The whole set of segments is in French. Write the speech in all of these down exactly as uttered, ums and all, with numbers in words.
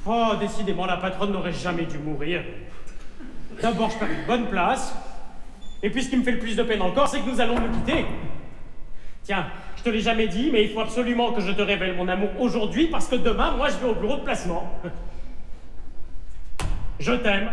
Oh, décidément, la patronne n'aurait jamais dû mourir. D'abord, je perds une bonne place. Et puis, ce qui me fait le plus de peine encore, c'est que nous allons nous quitter. Tiens, je te l'ai jamais dit, mais il faut absolument que je te révèle mon amour aujourd'hui, parce que demain, moi, je vais au bureau de placement. Je t'aime.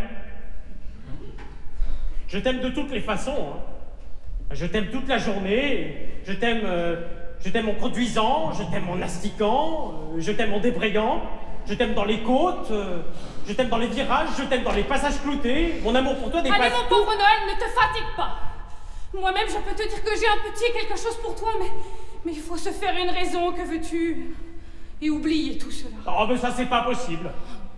Je t'aime de toutes les façons. Hein. Je t'aime toute la journée. Je t'aime euh, je t'aime en conduisant, je t'aime en astiquant, euh, je t'aime en débrayant, je t'aime dans les côtes, euh, je t'aime dans les virages, je t'aime dans les passages cloutés. Mon amour pour toi dépasse. Allez, mon pauvre Noël, ne te fatigue pas. Moi-même, je peux te dire que j'ai un petit quelque chose pour toi, mais, mais il faut se faire une raison, que veux-tu? Et oublier tout cela. Oh, mais ça, c'est pas possible.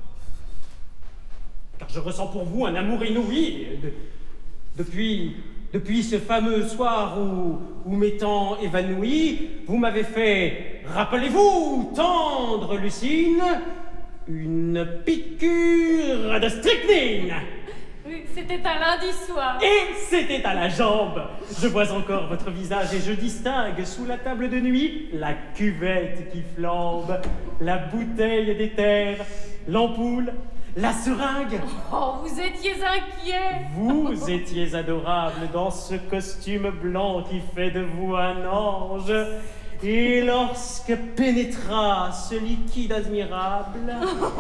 Car je ressens pour vous un amour inouï. De, depuis, depuis ce fameux soir où, où m'étant évanoui, vous m'avez fait, rappelez-vous, tendre, Lucine, une piqûre de strychnine. Oui, c'était un lundi soir. Et c'était à la jambe. Je vois encore votre visage et je distingue sous la table de nuit la cuvette qui flambe, la bouteille d'éther, l'ampoule, la seringue. Oh, vous étiez inquiet. Vous étiez adorable dans ce costume blanc qui fait de vous un ange. Et lorsque pénétra ce liquide admirable,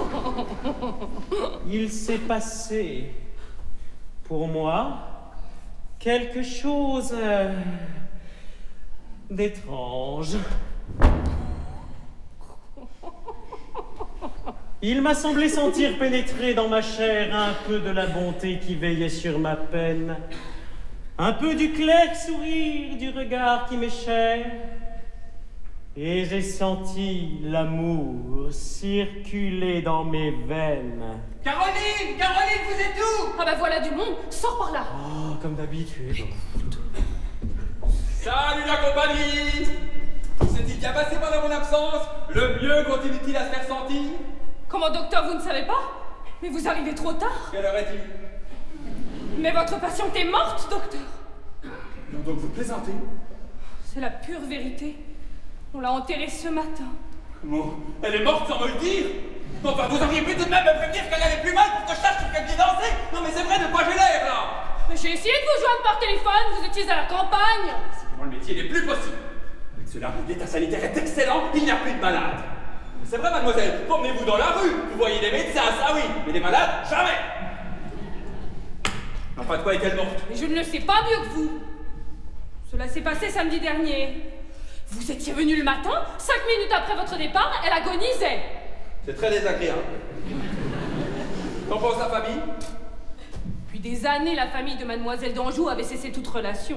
il s'est passé pour moi quelque chose euh, d'étrange. Il m'a semblé sentir pénétrer dans ma chair un peu de la bonté qui veillait sur ma peine, un peu du clair sourire du regard qui m'est cher, et j'ai senti l'amour circuler dans mes veines. Caroline! Caroline, vous êtes où? Ah bah voilà du monde, sors par là. Oh, comme d'habitude. Salut la compagnie! S'est-il bien passé pendant mon absence? Le mieux continue-t-il à se faire sentir? Comment, docteur, vous ne savez pas? Mais vous arrivez trop tard. Quelle heure est-il? Mais votre patiente est morte, docteur. Non, donc vous plaisantez? C'est la pure vérité. On l'a enterrée ce matin. Comment? Elle est morte sans me le dire? Enfin, vous auriez pu tout de même me prévenir qu'elle allait plus mal pour que je sache sur quel pied danser. Non mais c'est vrai, de quoi j'ai l'air là? Mais j'ai essayé de vous joindre par téléphone, vous étiez à la campagne. C'est pour moi le métier n'est plus possible. Avec cela, l'état sanitaire est excellent, il n'y a plus de malades. C'est vrai, mademoiselle, promenez-vous dans la rue, vous voyez des médecins, ça oui, mais des malades, jamais. Enfin, de quoi est-elle morte? Mais je ne le sais pas mieux que vous. Cela s'est passé samedi dernier. Vous étiez venu le matin, cinq minutes après votre départ, elle agonisait. C'est très désagréable. Qu'en pense la famille? Depuis des années, la famille de mademoiselle d'Anjou avait cessé toute relation.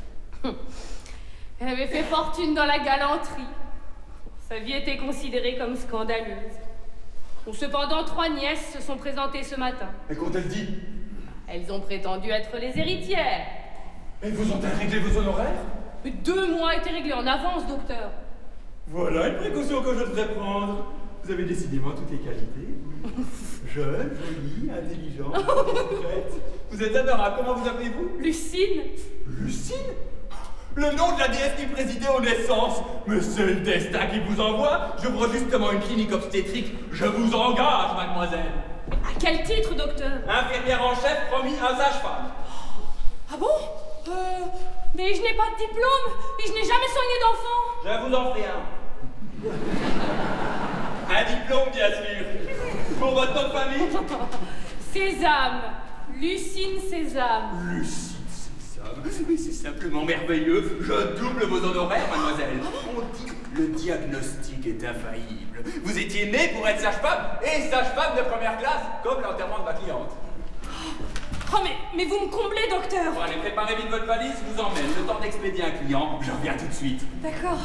Elle avait fait fortune dans la galanterie. Sa vie était considérée comme scandaleuse. Bon, cependant, trois nièces se sont présentées ce matin. Et qu'ont-elles dit? Elles ont prétendu être les héritières. Et vous ont-elles réglé vos honoraires? Mais deux mois étaient réglés en avance, docteur. Voilà une précaution que je devrais prendre. Vous avez décidément toutes les qualités. Jeune, jolie, intelligente, discrète. Vous êtes adorable. Comment vous appelez-vous? Lucine. Lucine? Le nom de la déesse qui présidait aux naissances. Mais c'est le destin qui vous envoie. J'ouvre justement une clinique obstétrique. Je vous engage, mademoiselle. À quel titre, docteur? Infirmière en chef, promis un sage-femme. Ah bon? Euh... Mais je n'ai pas de diplôme et je n'ai jamais soigné d'enfant. Je vous en ferai un. Un diplôme, bien sûr. Pour votre nom de famille? Sésame. Lucine Sésame. Lucine Sésame. Mais c'est simplement merveilleux. Je double vos honoraires, mademoiselle. On dit que le diagnostic est infaillible. Vous étiez née pour être sage-femme et sage-femme de première classe, comme l'enterrement de ma cliente. Oh, mais, mais vous me comblez, docteur. Bon, allez, préparez vite votre valise, je vous emmène. Le temps d'expédier un client, je reviens tout de suite. D'accord.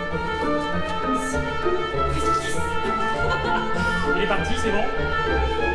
Il est parti, c'est bon?